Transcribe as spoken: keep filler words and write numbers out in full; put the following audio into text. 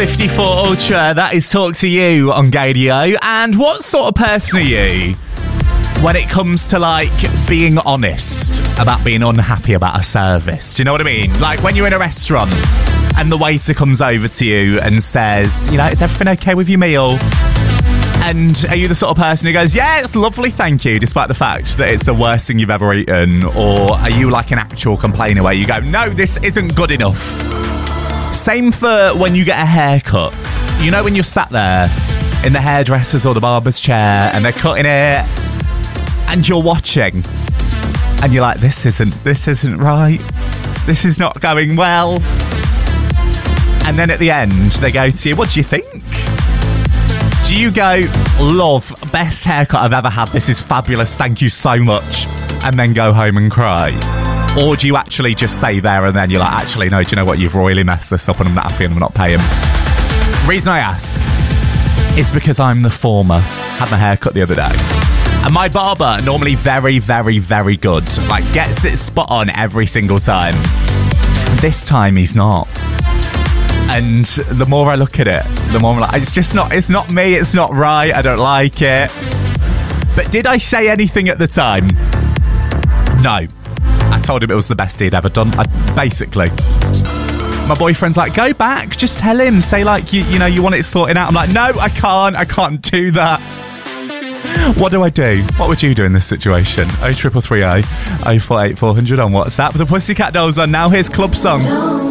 fifty-four Ultra, that is Talk to You on Gadio. And what sort of person are you when it comes to, like, being honest about being unhappy about a service? Do you know what I mean? Like, when you're in a restaurant and the waiter comes over to you and says, you know, is everything okay with your meal? And are you the sort of person who goes, yeah, it's lovely, thank you, despite the fact that it's the worst thing you've ever eaten? Or are you like an actual complainer where you go, no, this isn't good enough? Same for when you get a haircut. You know, when you're sat there in the hairdresser's or the barber's chair and they're cutting it and you're watching and you're like, this isn't, this isn't right. This is not going well. And then at the end, they go to you, what do you think? Do you go, love, best haircut I've ever had, this is fabulous, thank you so much, and then go home and cry? Or do you actually just say there and then, you're like, actually, no, do you know what, you've royally messed this up and I'm not happy and I'm not paying? Reason I ask is because I'm the former. Had my haircut the other day. And my barber, normally very, very, very good. Like, gets it spot on every single time. This time, he's not. And the more I look at it, the more I'm like, it's just not, it's not me, it's not right, I don't like it. But did I say anything at the time? No. I told him it was the best he'd ever done. I, basically. My boyfriend's like, go back, just tell him, say like, you, you know, you want it sorted out. I'm like, no, I can't, I can't do that. What do I do? What would you do in this situation? oh triple three oh, oh four eight four hundred on WhatsApp. The Pussycat Dolls on now. Here's Club Song.